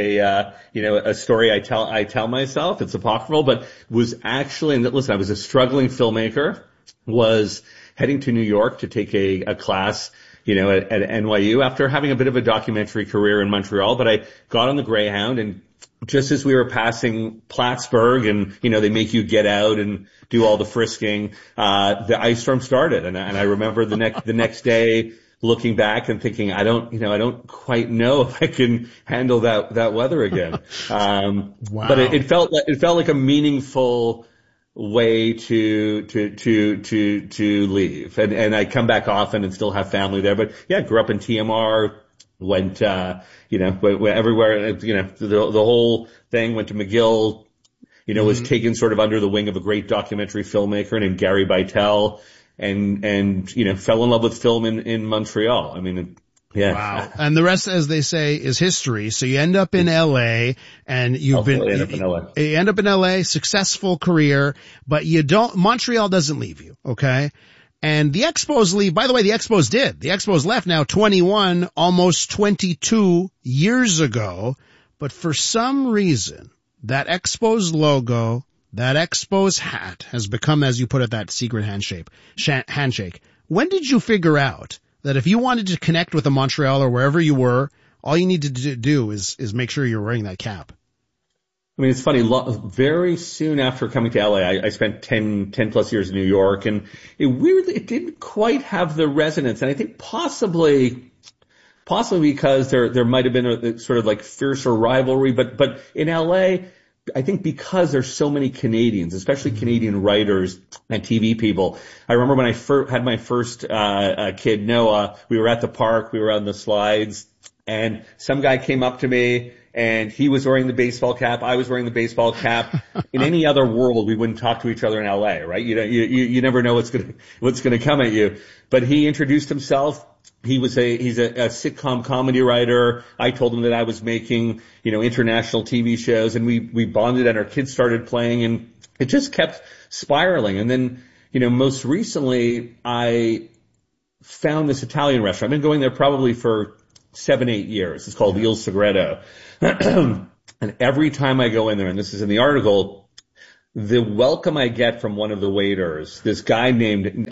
a story I tell myself. It's apocryphal, but was actually, and listen, I was a struggling filmmaker, was heading to New York to take a class, at NYU after having a bit of a documentary career in Montreal, but I got on the Greyhound, and just as we were passing Plattsburgh and, they make you get out and do all the frisking, the ice storm started. And I remember the next day, looking back and thinking, I don't quite know if I can handle that weather again. Wow. But it felt like a meaningful way to leave. And I come back often and still have family there. But yeah, grew up in TMR, went, went everywhere, the whole thing, went to McGill, was taken sort of under the wing of a great documentary filmmaker named Gary Beitel. And fell in love with film in Montreal. I mean, yeah. Wow. And the rest, as they say, is history. So you end up in LA and you end up in LA, successful career, but Montreal doesn't leave you. Okay. And the Expos leave. By the way, the Expos did. The Expos left now 21, almost 22 years ago. But for some reason, that Expos logo, that Expos hat has become, as you put it, that secret handshake. When did you figure out that if you wanted to connect with a Montreal or wherever you were, all you needed to do is make sure you're wearing that cap? I mean, it's funny. Very soon after coming to LA, I spent 10 plus years in New York, and it didn't quite have the resonance. And I think possibly because there might have been a sort of like fiercer rivalry, but in LA, I think because there's so many Canadians, especially Canadian writers and TV people. I remember when I had my first kid, Noah, we were at the park, we were on the slides, and some guy came up to me, and he was wearing the baseball cap, I was wearing the baseball cap. In any other world, we wouldn't talk to each other in LA, right? You never know what's gonna come at you. But he introduced himself. He's a sitcom comedy writer. I told him that I was making, international TV shows, and we bonded, and our kids started playing, and it just kept spiraling. And then, most recently I found this Italian restaurant. I've been going there probably for 7-8 years. It's called Il Segreto. And every time I go in there, and this is in the article, the welcome I get from one of the waiters, this guy named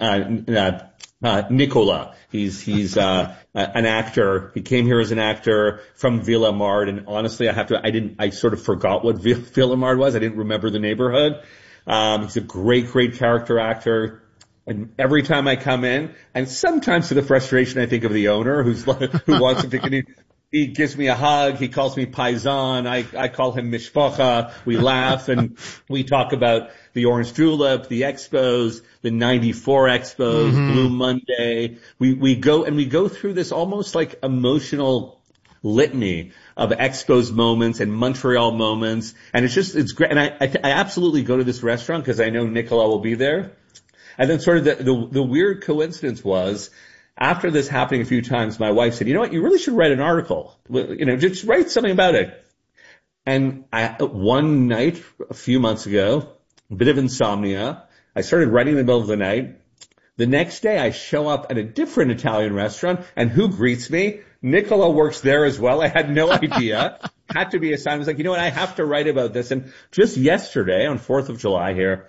Nicola. He's an actor. He came here as an actor from Villa Mard, and honestly, I sort of forgot what Villa Mard was. I didn't remember the neighborhood. He's a great character actor. And every time I come in, and sometimes to the frustration, I think of the owner who wants to pick it. He gives me a hug. He calls me Paisan. I call him Mishpacha. We laugh and we talk about the Orange Julep, the Expos, the 94 Expos, Blue Monday. We go through this almost like emotional litany of Expos moments and Montreal moments. And it's great. And I absolutely go to this restaurant because I know Nicola will be there. And then sort of the weird coincidence was, after this happening a few times, my wife said, you know what, you really should write an article. Just write something about it. And one night, a few months ago, a bit of insomnia, I started writing in the middle of the night. The next day, I show up at a different Italian restaurant, and who greets me? Nicola works there as well. I had no idea. Had to be a sign. I was like, you know what, I have to write about this. And just yesterday, on 4th of July here,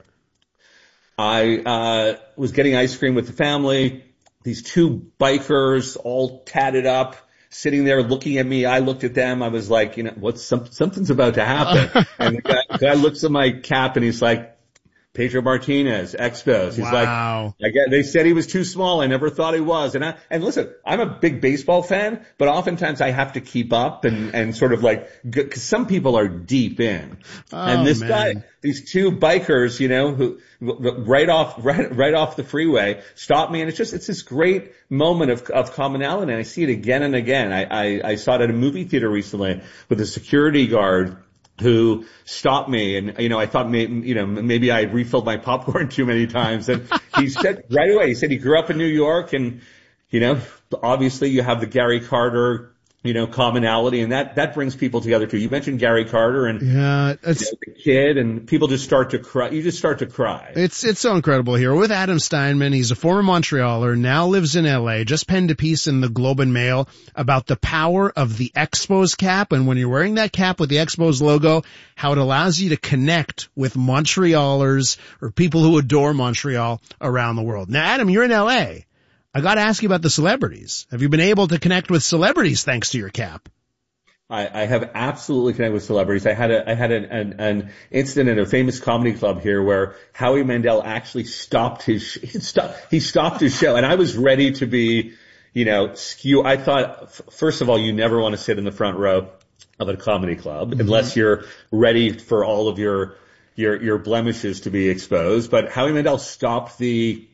I was getting ice cream with the family. These two bikers all tatted up, sitting there looking at me. I looked at them. I was like, something's about to happen. And the guy looks at my cap and he's like, Pedro Martinez, Expos. He's wow. Like, they said he was too small. I never thought he was. And listen, I'm a big baseball fan, but oftentimes I have to keep up and sort of like, cause some people are deep in. And this guy, these two bikers, who right off the freeway stopped me. And it's this great moment of commonality. And I see it again and again. I saw it at a movie theater recently with a security guard who stopped me, and I thought maybe I had refilled my popcorn too many times. And he said right away, he said he grew up in New York, and obviously you have the Gary Carter commonality, and that brings people together too. You mentioned Gary Carter and the kid, and people just start to cry. You just start to cry. It's so incredible here with Adam Steinman. He's a former Montrealer, now lives in LA, just penned a piece in the Globe and Mail about the power of the Expos cap, and when you're wearing that cap with the Expos logo, how it allows you to connect with Montrealers or people who adore Montreal around the world. Now, Adam, you're in LA. I got to ask you about the celebrities. Have you been able to connect with celebrities thanks to your cap? I have absolutely connected with celebrities. I had an incident at a famous comedy club here where Howie Mandel actually stopped his show, and I was ready to be, skew. I thought, first of all, you never want to sit in the front row of a comedy club unless you're ready for all of your blemishes to be exposed. But Howie Mandel stopped the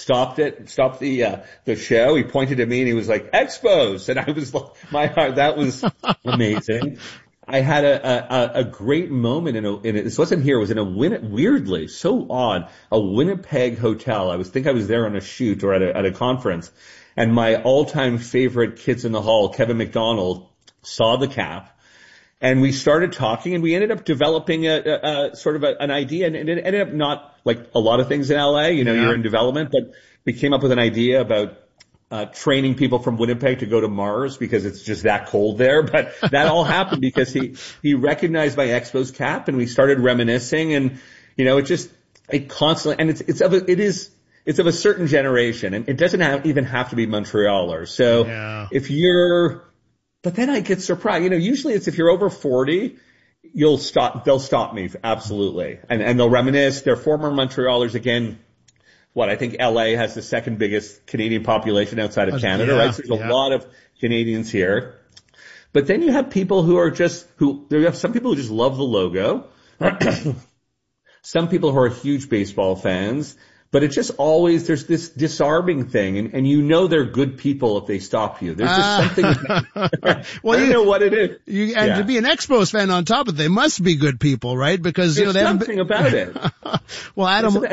show. He pointed at me and he was like, Expos. And I was like, my heart, that was amazing. I had a great moment this wasn't here, it was in weirdly, so odd, a Winnipeg hotel. I was there on a shoot or at a conference, and my all-time favorite Kids in the Hall, Kevin McDonald, saw the cap. And we started talking, and we ended up developing a sort of an idea, and it ended up not like a lot of things in LA, you're in development, but we came up with an idea about training people from Winnipeg to go to Mars because it's just that cold there. But that all happened because he recognized my Expos cap, and we started reminiscing, and it constantly, and it's of a certain generation, and it doesn't even have to be Montrealers. So but then I get surprised. Usually it's if you're over 40, they'll stop me. Absolutely. And they'll reminisce. They're former Montrealers again. I think LA has the second biggest Canadian population outside of Canada, right? So there's a lot of Canadians here. But then you have people who are you have some people who just love the logo. some people who are huge baseball fans, but it's just always, there's this disarming thing, and you know they're good people if they stop you. There's just something, well, I don't know what it is. To be an Expos fan on top of it, they must be good people, right? Because, there's they haven't something about it. Well, Adam.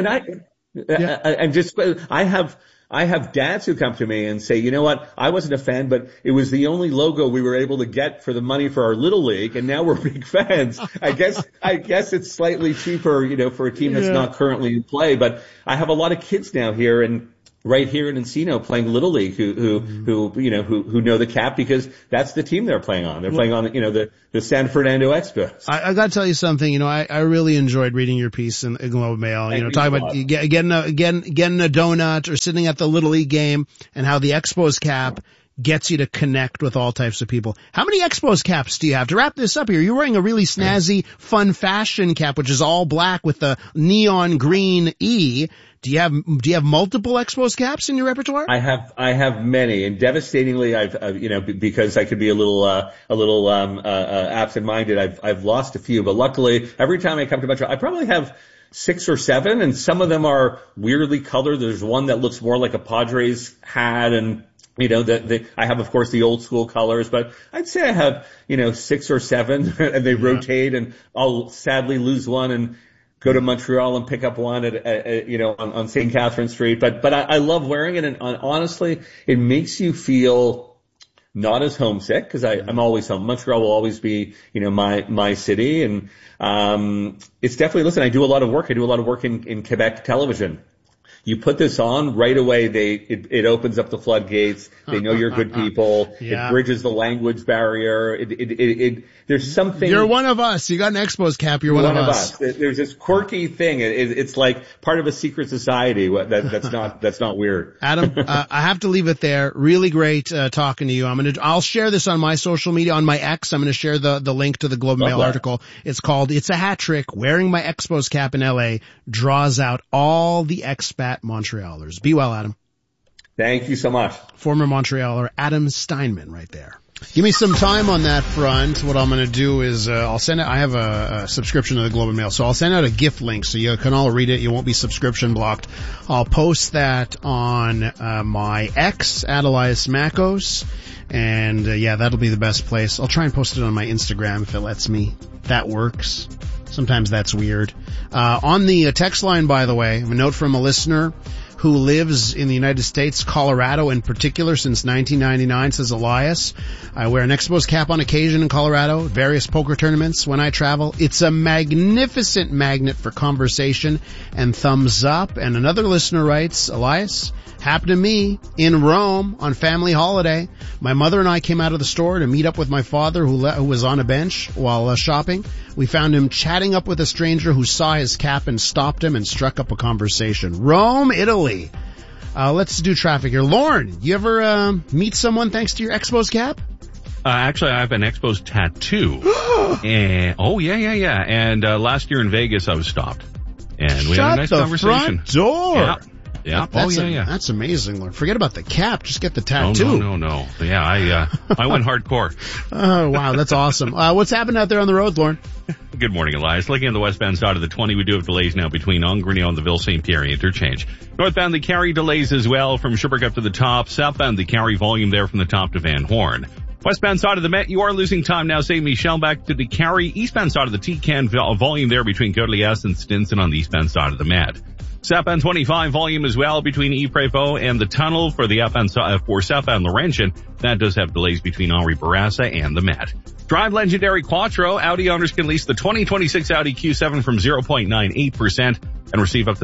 I have dads who come to me and say, you know what, I wasn't a fan, but it was the only logo we were able to get for the money for our little league, and now we're big fans. I guess it's slightly cheaper, for a team that's not currently in play, but I have a lot of kids now here right here in Encino playing Little League who know the Cap because that's the team they're playing on. They're playing on, the San Fernando Expos. I gotta tell you something, I really enjoyed reading your piece in Globe Mail, talking about getting a donut or sitting at the Little League game and how the Expos Cap gets you to connect with all types of people. How many Expos caps do you have? To wrap this up here, you're wearing a really snazzy, fun fashion cap, which is all black with the neon green E. Do you have multiple Expos caps in your repertoire? I have many, and devastatingly, I've because I could be a little absent-minded, I've lost a few, but luckily, every time I come to Montreal, I probably have 6 or 7, and some of them are weirdly colored. There's one that looks more like a Padres hat, and I have, of course, the old school colors, but I'd say I have, 6 or 7, and they rotate, and I'll sadly lose one and go to Montreal and pick up one on St. Catherine Street. But I love wearing it, and honestly, it makes you feel not as homesick, because I'm always home. Montreal will always be, my city, and it's definitely, listen, I do a lot of work. I do a lot of work in Quebec television. You put this on right away, it opens up the floodgates. They know you're good people. Yeah. It bridges the language barrier. There's something. You're one of us. You got an Expos cap. You're one of us. There's this quirky thing. It's like part of a secret society. That's not weird. Adam, I have to leave it there. Really great talking to you. I'll share this on my social media, on my X. I'm going to share the link to the Globe and Mail article. It's called "It's a Hat Trick. Wearing my Expos cap in LA draws out all the expat Montrealers." Be well, Adam. Thank you so much. Former Montrealer Adam Steinman right there. Give me some time on that front. What I'm going to do is I'll send out, I have a subscription to the Globe and Mail, so I'll send out a gift link so you can all read it. You won't be subscription blocked. I'll post that on my X, Elias Makos, and that'll be the best place. I'll try and post it on my Instagram if it lets me. That works. Sometimes that's weird. On the text line, by the way, a note from a listener who lives in the United States, Colorado in particular, since 1999, says Elias. I wear an Expos cap on occasion in Colorado, various poker tournaments when I travel. It's a magnificent magnet for conversation and thumbs up. And another listener writes, Elias, happened to me in Rome on family holiday. My mother and I came out of the store to meet up with my father who was on a bench while shopping. We found him chatting up with a stranger who saw his cap and stopped him and struck up a conversation. Rome, Italy. Let's do traffic here. Lauren, you ever meet someone thanks to your Expos cap? Actually, I have an Expos tattoo. And, yeah. And last year in Vegas, I was stopped. And we had a nice conversation. Front door. Yeah. Yeah. That's amazing, Lauren. Forget about the cap. Just get the tattoo. No. Yeah, I went hardcore. Oh, wow. That's awesome. What's happening out there on the road, Lauren? Good morning, Elias. Looking at the westbound side of the 20, we do have delays now between Ongrenio and the Ville-St. Pierre interchange. Northbound, the Carry delays as well from Sherbrooke up to the top. Southbound, the Carry volume there from the top to Van Horn. Westbound side of the Met, you are losing time now. St. Michel back to the Carry. Eastbound side of the T-Can volume there between Côte-Liesse and Stinson on the eastbound side of the Met. Southbound 25 volume as well between Yves-Prévost and the tunnel for the for southbound Laurentian. That does have delays between Henri Bourassa and the Met. Drive legendary Quattro. Audi owners can lease the 2026 Audi Q7 from 0.98% and receive up to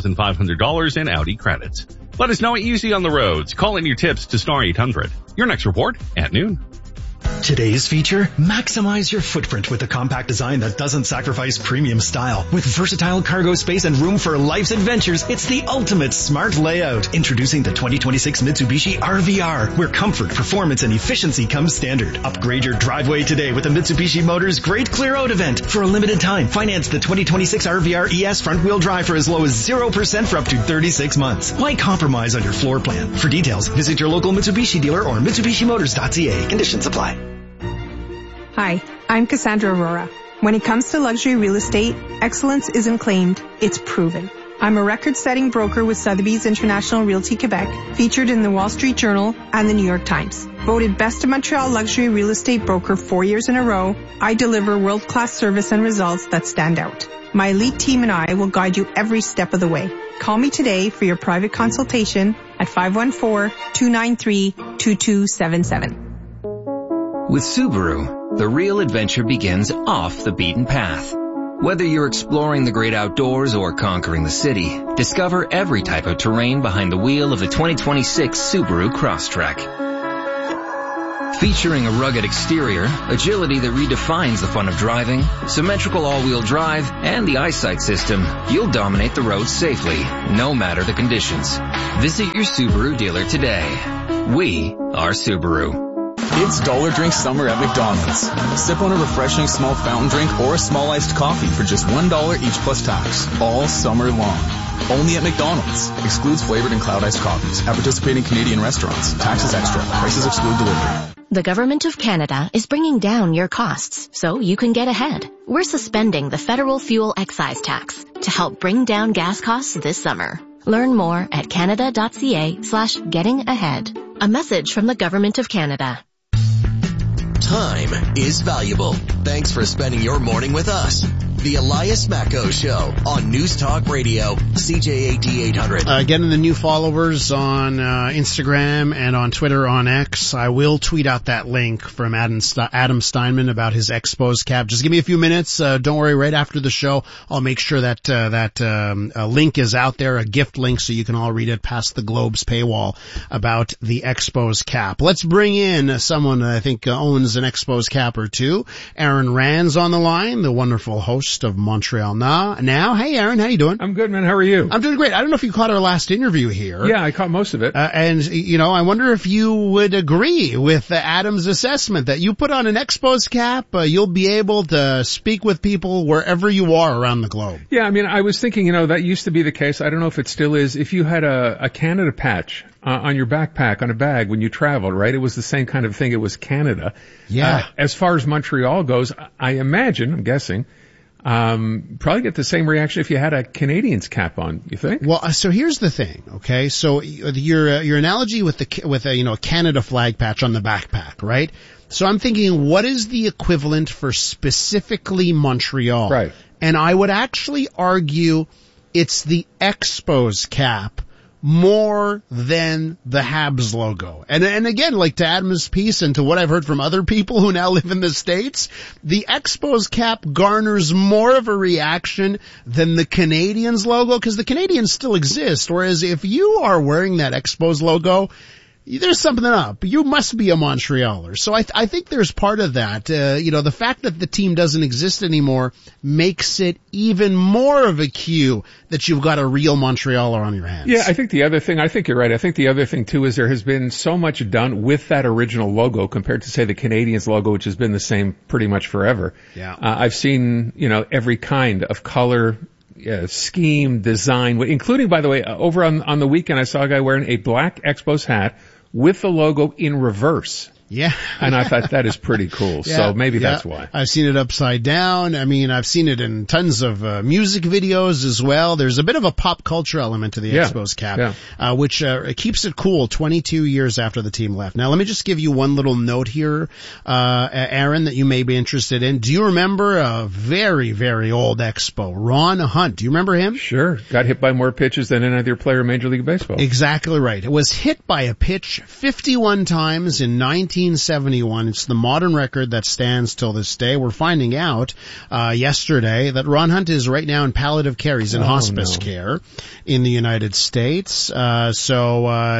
$5,500 in Audi credits. Let us know what you see on the roads. Call in your tips to star 800. Your next report at noon. Today's feature, maximize your footprint with a compact design that doesn't sacrifice premium style. With versatile cargo space and room for life's adventures, it's the ultimate smart layout. Introducing the 2026 Mitsubishi RVR, where comfort, performance, and efficiency come standard. Upgrade your driveway today with the Mitsubishi Motors Great Clear Out event. For a limited time, finance the 2026 RVR ES front-wheel drive for as low as 0% for up to 36 months. Why compromise on your floor plan? For details, visit your local Mitsubishi dealer or MitsubishiMotors.ca. Conditions apply. Hi, I'm Cassandra Aurora. When it comes to luxury real estate, excellence isn't claimed, it's proven. I'm a record-setting broker with Sotheby's International Realty Quebec, featured in the Wall Street Journal and the New York Times. Voted Best of Montreal Luxury Real Estate Broker 4 years in a row, I deliver world-class service and results that stand out. My elite team and I will guide you every step of the way. Call me today for your private consultation at 514-293-2277. With Subaru, the real adventure begins off the beaten path. Whether you're exploring the great outdoors or conquering the city, discover every type of terrain behind the wheel of the 2026 Subaru Crosstrek. Featuring a rugged exterior, agility that redefines the fun of driving, symmetrical all-wheel drive, and the eyesight system, you'll dominate the road safely, no matter the conditions. Visit your Subaru dealer today. We are Subaru. It's Dollar Drink Summer at McDonald's. Sip on a refreshing small fountain drink or a small iced coffee for just $1 each plus tax, all summer long. Only at McDonald's. Excludes flavored and cloud iced coffees at participating Canadian restaurants. Taxes extra. Prices exclude delivery. The Government of Canada is bringing down your costs so you can get ahead. We're suspending the federal fuel excise tax to help bring down gas costs this summer. Learn more at canada.ca/getting-ahead. A message from the Government of Canada. Time is valuable. Thanks for spending your morning with us. The Elias Macko Show on News Talk Radio, CJAD 800. Getting the new followers on Instagram and on Twitter on X. I will tweet out that link from Adam Steinman about his Expos cap. Just give me a few minutes. Don't worry, right after the show, I'll make sure that link is out there, a gift link, so you can all read it past the Globe's paywall about the Expos cap. Let's bring in someone that I think owns an Expos cap or two. Aaron Rand's on the line, the wonderful host of Montreal Now. Hey, Aaron, how you doing? I'm good, man. How are you? I'm doing great. I don't know if you caught our last interview here. Yeah, I caught most of it. And, I wonder if you would agree with Adam's assessment that you put on an Expos cap, you'll be able to speak with people wherever you are around the globe. Yeah, I mean, I was thinking, that used to be the case. I don't know if it still is. If you had a Canada patch on your backpack, on a bag when you traveled, right? It was the same kind of thing. It was Canada. Yeah. As far as Montreal goes, I'm guessing, probably get the same reaction if you had a Canadian's cap on, you think? Well, so here's the thing, okay? So your analogy with a Canada flag patch on the backpack, right? So I'm thinking, what is the equivalent for specifically Montreal? Right. And I would actually argue it's the Expos cap more than the Habs logo. And again, like to Adam's piece and to what I've heard from other people who now live in the States, the Expos cap garners more of a reaction than the Canadiens logo, because the Canadiens still exist. Whereas if you are wearing that Expos logo, there's something up. You must be a Montrealer. So I think there's part of that. The fact that the team doesn't exist anymore makes it even more of a cue that you've got a real Montrealer on your hands. Yeah, I think you're right. I think the other thing too is there has been so much done with that original logo compared to, say, the Canadiens logo, which has been the same pretty much forever. Yeah. I've seen, every kind of color, scheme, design, including, by the way, over on the weekend, I saw a guy wearing a black Expos hat with the logo in reverse. Yeah. And I thought that is pretty cool. Yeah, so maybe that's why. I've seen it upside down. I mean, I've seen it in tons of music videos as well. There's a bit of a pop culture element to the Expos cap, which keeps it cool 22 years after the team left. Now, let me just give you one little note here, Aaron, that you may be interested in. Do you remember a very, very old Expo, Ron Hunt? Do you remember him? Sure. Got hit by more pitches than any other player in Major League Baseball. Exactly right. It was hit by a pitch 51 times in 1971. It's the modern record that stands till this day. We're finding out yesterday that Ron Hunt is right now in palliative care. He's in hospice care in the United States. So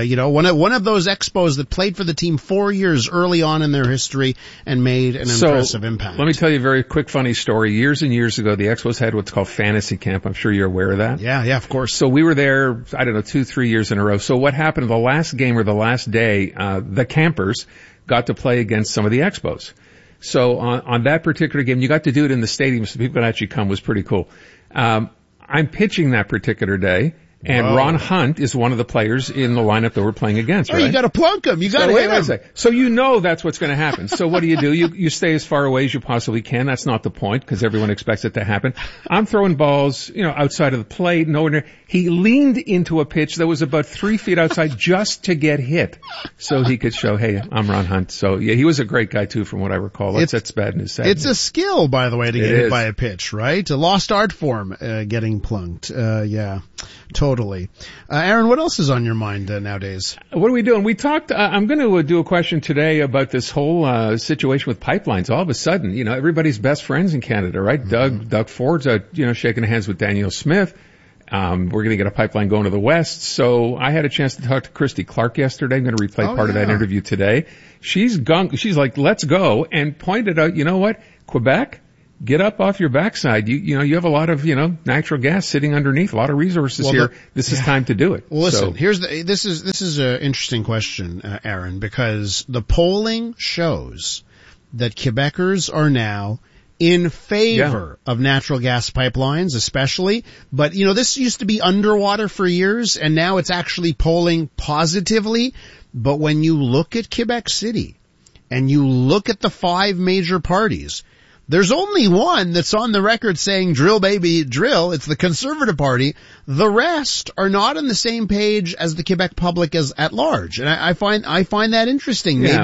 one of those Expos that played for the team 4 years early on in their history and made an impressive impact. Let me tell you a very quick funny story. Years and years ago, the Expos had what's called Fantasy Camp. I'm sure you're aware of that. Yeah, of course. So we were there, 2-3 years in a row. So what happened the last game or the last day, the campers got to play against some of the Expos. So on that particular game, you got to do it in the stadium so people could actually come. Was pretty cool. I'm pitching that particular day, And Whoa. Ron Hunt is one of the players in the lineup that we're playing against, right? You gotta plunk him. You gotta hit him. So you know that's what's going to happen. So what do? You stay as far away as you possibly can. That's not the point because everyone expects it to happen. I'm throwing balls, outside of the plate, nowhere near. He leaned into a pitch that was about 3 feet outside just to get hit so he could show, hey, I'm Ron Hunt. So yeah, he was a great guy too from what I recall. That's bad news. It's a skill, by the way, to get hit by a pitch, right? A lost art form, getting plunked. Yeah, totally. Aaron, what else is on your mind nowadays? What are we doing? We talked, I'm going to do a question today about this whole situation with pipelines. All of a sudden, everybody's best friends in Canada, right? Mm-hmm. Doug Ford's out, shaking hands with Daniel Smith. We're going to get a pipeline going to the west. So I had a chance to talk to Christy Clark yesterday. I'm going to replay part of that interview today. She's like, let's go, and pointed out, you know what? Quebec, get up off your backside. You have a lot of, natural gas sitting underneath, a lot of resources here. This is time to do it. Well, listen, this is an interesting question, Aaron, because the polling shows that Quebecers are now in favor of natural gas pipelines, especially. But, this used to be underwater for years, and now it's actually polling positively. But when you look at Quebec City and you look at the 5 major parties, there's only one that's on the record saying drill baby drill. It's the Conservative Party. The rest are not on the same page as the Quebec public as at large. And I find that interesting. Yeah.